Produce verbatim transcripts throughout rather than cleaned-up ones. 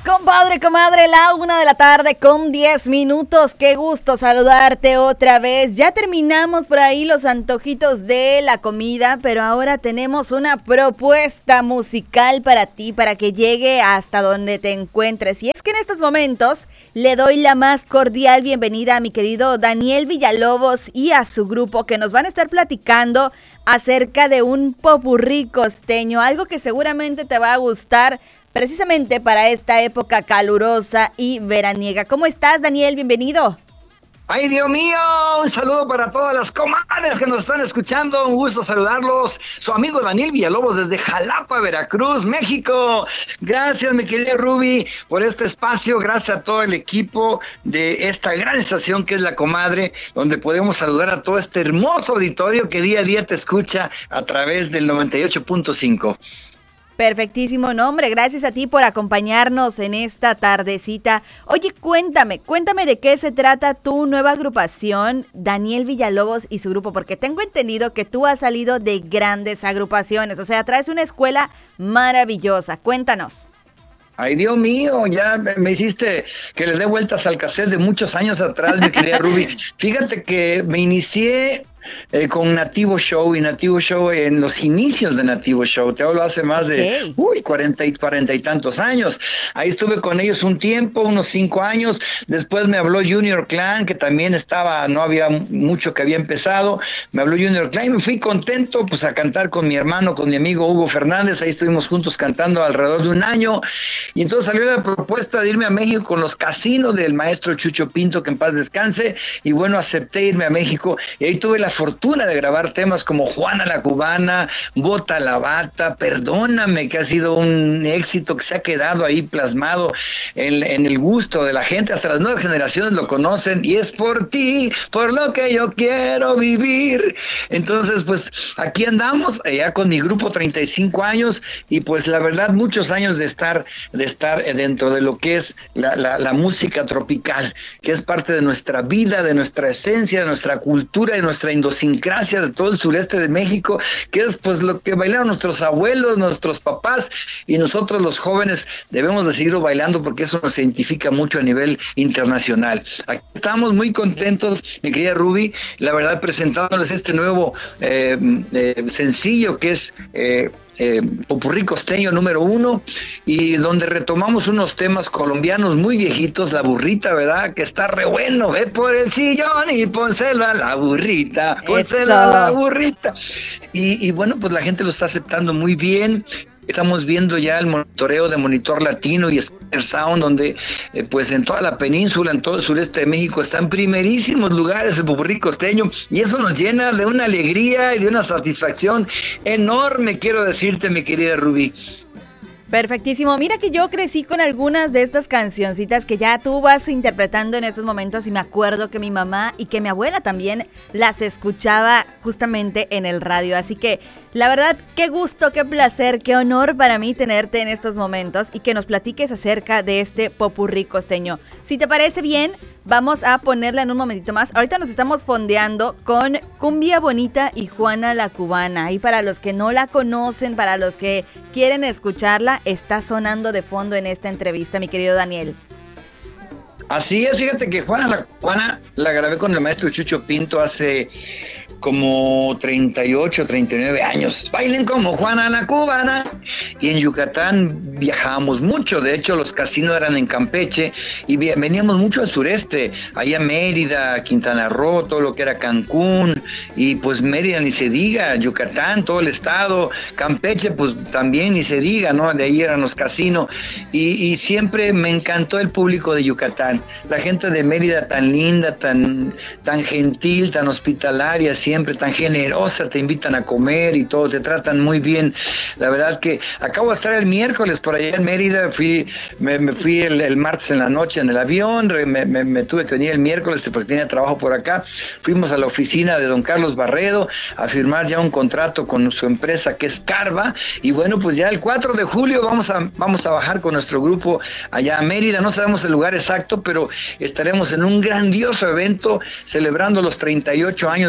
Compadre, comadre, la una de la tarde con diez minutos. Qué gusto saludarte otra vez. Ya terminamos por ahí los antojitos de la comida, pero ahora tenemos una propuesta musical para ti, para que llegue hasta donde te encuentres. Y es que en estos momentos le doy la más cordial bienvenida a mi querido Daniel Villalobos y a su grupo, que nos van a estar platicando acerca de un popurrí costeño, algo que seguramente te va a gustar precisamente para esta época calurosa y veraniega. ¿Cómo estás, Daniel? Bienvenido. ¡Ay, Dios mío! Un saludo para todas las comadres que nos están escuchando. Un gusto saludarlos. Su amigo Daniel Villalobos desde Jalapa, Veracruz, México. Gracias, mi querida Ruby, por este espacio. Gracias a todo el equipo de esta gran estación que es La Comadre, donde podemos saludar a todo este hermoso auditorio que día a día te escucha a través del noventa y ocho punto cinco. Perfectísimo nombre, gracias a ti por acompañarnos en esta tardecita. Oye, cuéntame, cuéntame de qué se trata tu nueva agrupación, Daniel Villalobos y su grupo, porque tengo entendido que tú has salido de grandes agrupaciones, o sea, traes una escuela maravillosa. Cuéntanos. Ay, Dios mío, ya me hiciste que le dé vueltas al cassette de muchos años atrás, mi querida Ruby. Fíjate que me inicié Eh, con Nativo Show y Nativo Show en los inicios de Nativo Show, te hablo hace más de okay. uy, cuarenta y, cuarenta y tantos años. Ahí estuve con ellos un tiempo, unos cinco años. Después me habló Junior Clan, que también estaba, no había mucho que había empezado. Me habló Junior Clan y me fui contento pues a cantar con mi hermano, con mi amigo Hugo Fernández. Ahí estuvimos juntos cantando alrededor de un año. Y entonces salió la propuesta de irme a México con los casinos del maestro Chucho Pinto, que en paz descanse. Y bueno, acepté irme a México y ahí tuve la fortuna de grabar temas como Juana la Cubana, Bota la Bata, Perdóname, que ha sido un éxito que se ha quedado ahí plasmado en, en el gusto de la gente, hasta las nuevas generaciones lo conocen, y es por ti, por lo que yo quiero vivir. Entonces, pues, aquí andamos, ya con mi grupo, treinta y cinco años, y pues la verdad, muchos años de estar, de estar dentro de lo que es la, la, la música tropical, que es parte de nuestra vida, de nuestra esencia, de nuestra cultura, de nuestra idiosincrasia de todo el sureste de México, que es pues lo que bailaron nuestros abuelos, nuestros papás, y nosotros los jóvenes debemos de seguirlo bailando porque eso nos identifica mucho a nivel internacional. Aquí estamos muy contentos, mi querida Ruby, la verdad presentándoles este nuevo eh, eh, sencillo que es eh, Eh, popurrí costeño número uno, y donde retomamos unos temas colombianos muy viejitos, La Burrita, ¿verdad? Que está re bueno, ve por el sillón y pónselo a la burrita, pónselo a la burrita. Y, y bueno, pues la gente lo está aceptando muy bien. Estamos viendo ya el monitoreo de Monitor Latino y Square Sound, donde eh, pues en toda la península, en todo el sureste de México, está en primerísimos lugares el popurrí costeño, y eso nos llena de una alegría y de una satisfacción enorme, quiero decirte, mi querida Rubí. Perfectísimo. Mira que yo crecí con algunas de estas cancioncitas que ya tú vas interpretando en estos momentos, y me acuerdo que mi mamá y que mi abuela también las escuchaba justamente en el radio. Así que la verdad, qué gusto, qué placer, qué honor para mí tenerte en estos momentos y que nos platiques acerca de este popurrí costeño. Si te parece bien, vamos a ponerla en un momentito más. Ahorita nos estamos fondeando con Cumbia Bonita y Juana la Cubana. Y para los que no la conocen, para los que quieren escucharla, está sonando de fondo en esta entrevista, mi querido Daniel. Así es, fíjate que Juana la Cubana la grabé con el maestro Chucho Pinto hace como treinta y ocho, treinta y nueve años. Bailen como Juana la Cubana. Y en Yucatán viajábamos mucho. De hecho, los casinos eran en Campeche y veníamos mucho al sureste, allá Mérida, Quintana Roo, todo lo que era Cancún, y pues Mérida ni se diga, Yucatán, todo el estado, Campeche pues también ni se diga, ¿no? De ahí eran los casinos. Y, y siempre me encantó el público de Yucatán. La gente de Mérida tan linda, tan, tan gentil, tan hospitalaria, siempre tan generosa, te invitan a comer y todo, te tratan muy bien. La verdad que acabo de estar el miércoles por allá en Mérida, fui, me, me fui el, el martes en la noche en el avión, me, me, me tuve que venir el miércoles porque tenía trabajo por acá. Fuimos a la oficina de don Carlos Barredo a firmar ya un contrato con su empresa que es Carva, y bueno, pues ya el cuatro de julio vamos a, vamos a bajar con nuestro grupo allá a Mérida. No sabemos el lugar exacto, pero estaremos en un grandioso evento celebrando los treinta y ocho años de su empresa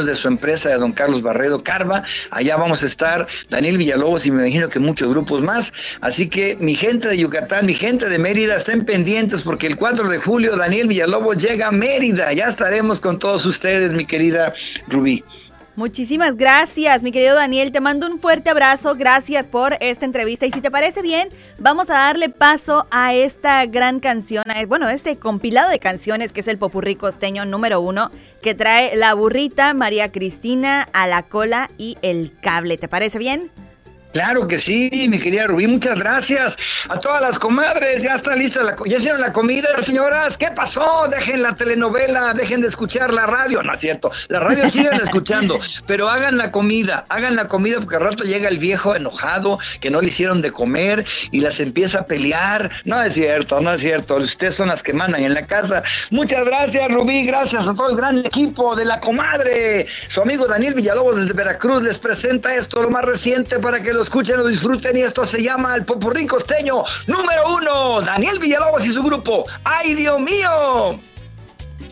empresa de don Carlos Barredo Carva. Allá vamos a estar Daniel Villalobos y me imagino que muchos grupos más. Así que mi gente de Yucatán, mi gente de Mérida, estén pendientes porque el cuatro de julio Daniel Villalobos llega a Mérida. Ya estaremos con todos ustedes, mi querida Rubí. Muchísimas gracias, mi querido Daniel. Te mando un fuerte abrazo. Gracias por esta entrevista. Y si te parece bien, vamos a darle paso a esta gran canción, a, bueno, este compilado de canciones que es el Popurrí Costeño número uno, que trae La Burrita, María Cristina, A la Cola y El Cable. ¿Te parece bien? Claro que sí, mi querida Rubí, muchas gracias. A todas las comadres, ya está lista, la, ya hicieron la comida, señoras. ¿Qué pasó? Dejen la telenovela, dejen de escuchar la radio. No es cierto, la radio siguen escuchando, pero hagan la comida, hagan la comida porque al rato llega el viejo enojado que no le hicieron de comer y las empieza a pelear. No es cierto, no es cierto, ustedes son las que mandan en la casa. Muchas gracias, Rubí, gracias a todo el gran equipo de La Comadre. Su amigo Daniel Villalobos desde Veracruz les presenta esto, lo más reciente, para que lo escuchen, lo disfruten, y esto se llama el Popurrí Costeño número uno, Daniel Villalobos y su grupo. ¡Ay, Dios mío!